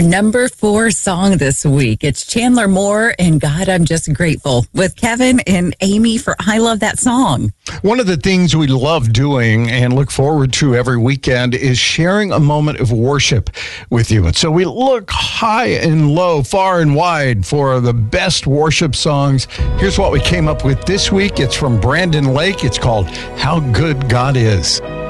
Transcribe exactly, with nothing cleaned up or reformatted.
number four song this week. It's Chandler Moore and God, I'm Just Grateful with Kevin and Amy for I Love That Song. One of the things we love doing and look forward to every weekend is sharing a moment of worship with you. And so we look high and low, far and wide for the best worship songs. Here's what we came up with this week. It's from Brandon Lake. It's called How Good God Is.